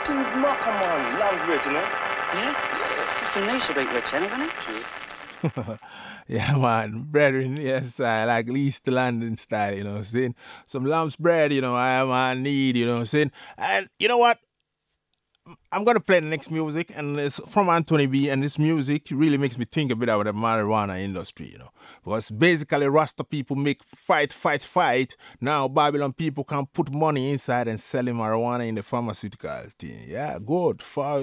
Thing is Macca, man. Lamb's bread, you know? Yeah, fucking nice about your channel, isn't it? True. Yeah, man, brethren, yes, I like East London style, you know, saying some lamb's bread, you know, I need, you know, saying, and you know what? I'm gonna play the next music, and it's from Anthony B. And this music really makes me think a bit about the marijuana industry, you know, because basically Rasta people make fight. Now Babylon people can put money inside and selling marijuana in the pharmaceutical thing. Yeah, good.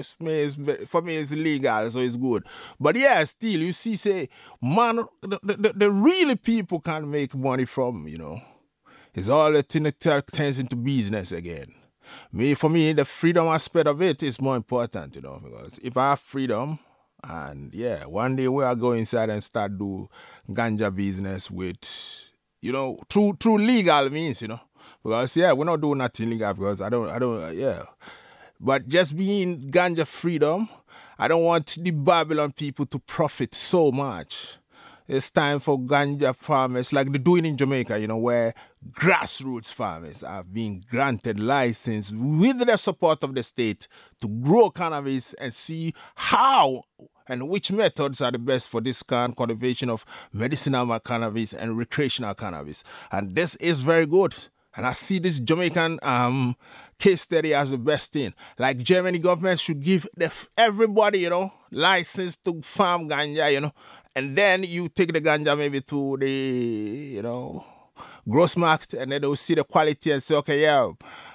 For me, it's illegal, so it's good. But yeah, still, you see, say, man, the really people can make money from, you know, it's all the thing that turns into business again. For me, the freedom aspect of it is more important, you know, because if I have freedom, and yeah, one day we are go inside and start do ganja business with, you know, through legal means, you know, because yeah, we're not doing nothing legal because I don't, yeah, but just being ganja freedom, I don't want the Babylon people to profit so much. It's time for ganja farmers, like they're doing in Jamaica, you know, where grassroots farmers have been granted license with the support of the state to grow cannabis and see how and which methods are the best for this kind of cultivation of medicinal cannabis and recreational cannabis. And this is very good. And I see this Jamaican case study as the best thing. Like Germany government should give everybody, you know, license to farm ganja, you know. And then you take the ganja maybe to the, you know, gross market, and then they'll see the quality and say, okay, yeah,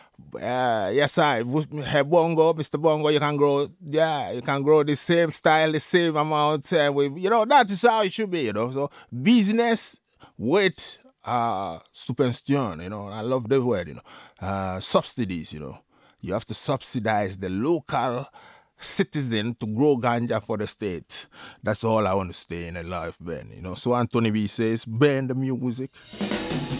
yes, Bongo, Mr. Bongo, you can grow the same style, the same amount, you know, that is how it should be, you know. So business with subvention, you know, I love the word, you know, subsidies, you know. You have to subsidize the local citizen to grow ganja for the state. That's all I want to say in a life, Ben, you know. So Anthony B says, Ben the music.